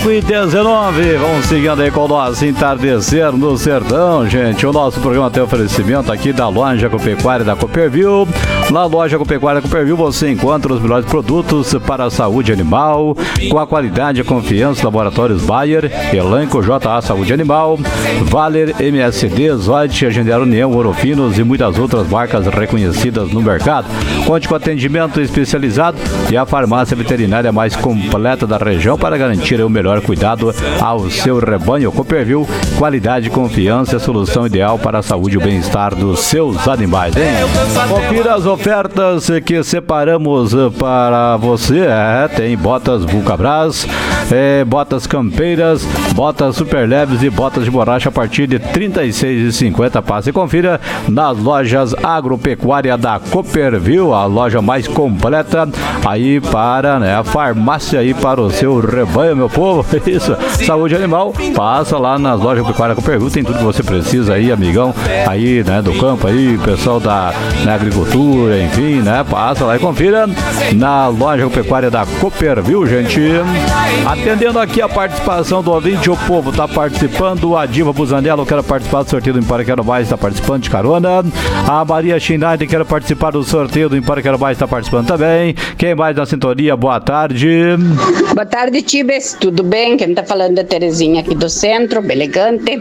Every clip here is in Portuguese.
5h19, vamos seguindo aí com o nosso Entardecer no Sertão, gente. O nosso programa tem oferecimento aqui da Loja Agropecuária da Cooperville. Na Loja Agropecuária da Cooperville você encontra os melhores produtos para a saúde animal, com a qualidade e confiança. Laboratórios Bayer, Elanco JA Saúde Animal, Valer, MSD, Zoid, Agendar União, Orofinos e muitas outras marcas reconhecidas no mercado. Conte com atendimento especializado e a farmácia veterinária mais completa da região para garantir o melhor cuidado ao seu rebanho. Cooperville, qualidade e confiança é a solução ideal para a saúde e o bem-estar dos seus animais, hein? Confira as ofertas que separamos para você. Tem botas Vulcabras, botas campeiras, botas super leves e botas de borracha a partir de R$ 36,50. Passe e confira nas lojas Agropecuária da Cooperville, a loja mais completa aí para, a farmácia aí para o seu rebanho, meu povo. Isso, saúde animal, passa lá nas lojas Agropecuária da Cooperville, tem tudo que você precisa aí, amigão, aí, do campo aí, pessoal da agricultura, enfim, passa lá e confira na loja Agropecuária da Cooperville, gente. Atendendo aqui a participação do ouvinte, o povo tá participando, a Diva Busanello quer participar do sorteio do Empório Quero Mais, está participando de carona. A Maria Schneider quer participar do sorteio do Empório Quero Mais, está participando também. Quem mais na sintonia? Boa tarde. Boa tarde, Tibes, tudo bem? Quem tá falando é Terezinha aqui do centro, bem elegante.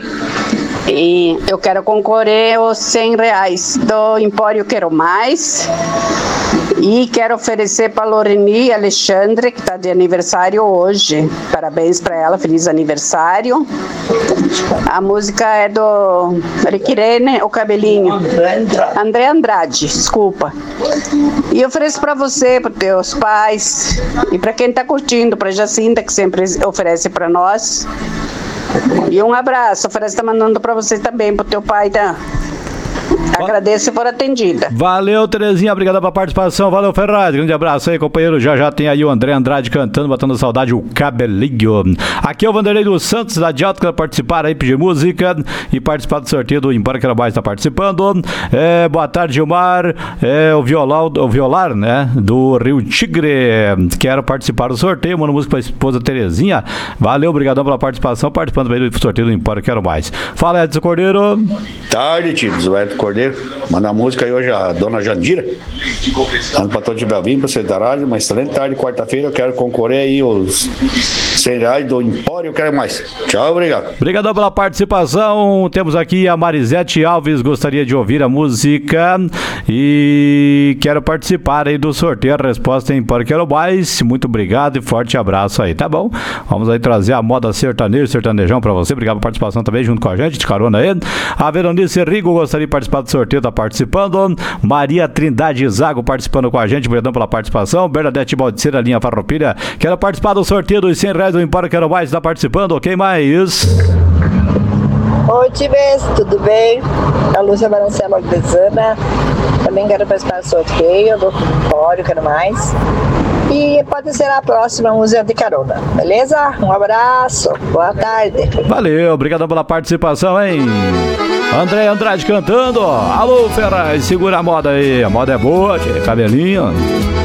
E eu quero concorrer aos R$100 do Empório Quero Mais. E quero oferecer para a Loreni Alexandre, que está de aniversário hoje. Parabéns para ela, feliz aniversário. A música é do Requirene, o cabelinho. André Andrade, desculpa. E ofereço para você, para teus pais e para quem está curtindo, para Jacinta, que sempre oferece para nós. E um abraço, oferece, está mandando para você também, para o teu pai, tá? Agradeço se for atendida. Valeu, Terezinha, obrigado pela participação. Valeu, Ferraz, grande abraço aí, companheiro. Já tem aí o André Andrade cantando, batendo saudade, o cabelinho. Aqui é o Vanderlei dos Santos, da Dialto, que vai participar aí, pedir música e participar do sorteio do Empório Quero Mais, está participando. Boa tarde, Gilmar. O Violar, do Rio Tigre. Quero participar do sorteio, manda música pra esposa Terezinha. Valeu, obrigadão pela participação, participando aí do sorteio do Empório Quero Mais. Fala, Edson Cordeiro. Tarde, tios, o Edson Cordeiro. Manda a música aí hoje, a dona Jandira. Manda pra todos de Belvim, pra você da rádio. Uma excelente tarde, quarta-feira. Eu quero concorrer aí os R$100 do Empório, eu quero mais. Tchau, obrigado. Obrigadão pela participação. Temos aqui a Marisete Alves, gostaria de ouvir a música e quero participar aí do sorteio. A resposta é Empório Quero Mais. Muito obrigado e forte abraço aí, tá bom? Vamos aí trazer a moda sertanejão pra você. Obrigado pela participação também, junto com a gente, de carona aí. A Veronice Rigo gostaria de participar do sorteio, tá participando. Maria Trindade Zago participando com a gente, obrigado pela participação. Bernadette Baldiceira, linha Farroupilha, quero participar do sorteio dos R$100 do Empório Quero Mais, tá participando. Quem mais? Oi, Tibes, tudo bem? A Lúcia Barancela Aldezana, também quero participar do sorteio do Empório Quero Mais. E pode ser a próxima música de carona, beleza? Um abraço, boa tarde. Valeu, obrigado pela participação, hein? André Andrade cantando. Alô, Ferraz, segura a moda aí. A moda é boa, cabelinho.